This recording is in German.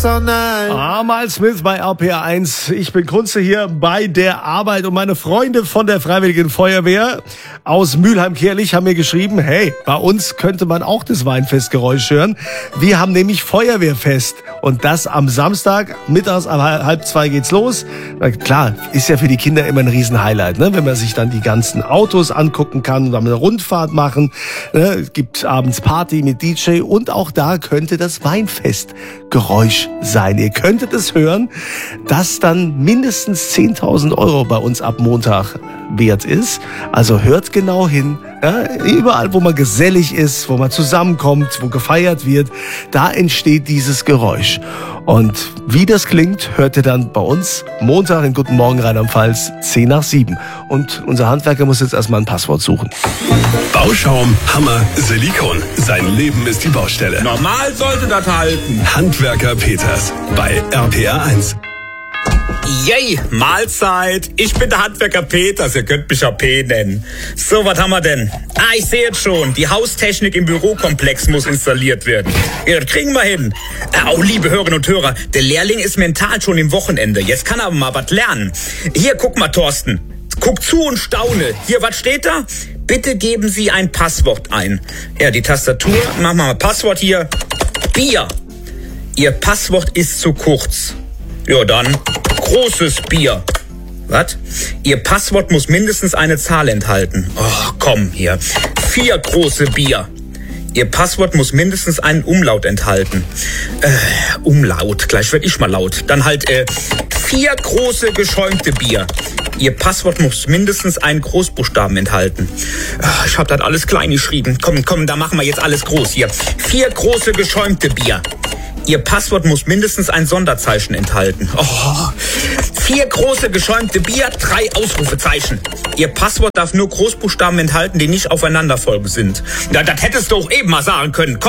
Amal Smith bei RPR1. Ich bin Kunze hier bei der Arbeit und meine Freunde von der Freiwilligen Feuerwehr aus Mülheim-Kärlich haben mir geschrieben, hey, bei uns könnte man auch das Weinfestgeräusch hören. Wir haben nämlich Feuerwehrfest und das am Samstag, mittags um 1:30 geht's los. Na klar, ist ja für die Kinder immer ein Riesenhighlight, ne? Wenn man sich dann die ganzen Autos angucken kann und dann eine Rundfahrt machen. Ne? Es gibt abends Party mit DJ und auch da könnte das Weinfestgeräusch sein. Ihr könntet es hören, das dann mindestens 10.000 € bei uns ab Montag wert ist. Also hört genau hin. Ja, überall, wo man gesellig ist, wo man zusammenkommt, wo gefeiert wird, da entsteht dieses Geräusch. Und wie das klingt, hört ihr dann bei uns Montag in Guten Morgen Rheinland-Pfalz 6:50. Und unser Handwerker muss jetzt erstmal ein Passwort suchen. Bauschaum, Hammer, Silikon. Sein Leben ist die Baustelle. Normal sollte das halten. Handwerker Peters bei RPR1. Yay, Mahlzeit. Ich bin der Handwerker Peters, ihr könnt mich AP nennen. So, was haben wir denn? Ich sehe jetzt schon, die Haustechnik im Bürokomplex muss installiert werden. Ja, das kriegen wir hin. Liebe Hörerinnen und Hörer, der Lehrling ist mental schon im Wochenende. Jetzt kann er aber mal was lernen. Hier, guck mal, Thorsten. Guck zu und staune. Hier, was steht da? Bitte geben Sie ein Passwort ein. Ja, die Tastatur. Machen wir mal Passwort hier. Bier. Ihr Passwort ist zu kurz. Ja, dann großes Bier. Was? Ihr Passwort muss mindestens eine Zahl enthalten. Oh, komm hier. 4 große Bier. Ihr Passwort muss mindestens einen Umlaut enthalten. Umlaut, gleich werd ich mal laut. Dann halt 4 große geschäumte Bier. Ihr Passwort muss mindestens einen Großbuchstaben enthalten. Ich hab das alles klein geschrieben. Komm, da machen wir jetzt alles groß hier. 4 große geschäumte Bier. Ihr Passwort muss mindestens ein Sonderzeichen enthalten. 4 große geschäumte Bier, 3 Ausrufezeichen. Ihr Passwort darf nur Großbuchstaben enthalten, die nicht aufeinanderfolgend sind. Ja, das hättest du auch eben mal sagen können. Komm.